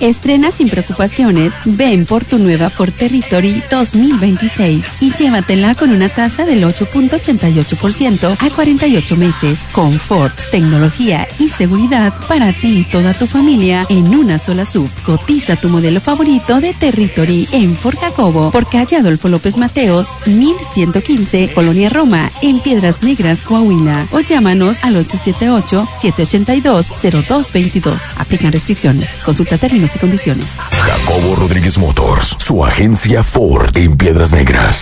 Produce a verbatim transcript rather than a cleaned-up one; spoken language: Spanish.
Estrena sin preocupaciones. Ven por tu nueva Ford Territory dos mil veintiséis y llévatela con una tasa del ocho punto ochenta y ocho por ciento a cuarenta y ocho meses. Confort, tecnología y seguridad para ti y toda tu familia en una sola sub. Cotiza tu modelo favorito de Territory en Ford Jacobo por calle Adolfo López Mateos, mil ciento quince, Colonia Roma, en Piedras Negras, Coahuila. O llámanos al ocho siete ocho, siete ocho dos, cero dos dos dos. Aplican restricciones. Consulta términos y condiciones. Jacobo Rodríguez Motors, su agencia Ford en Piedras Negras.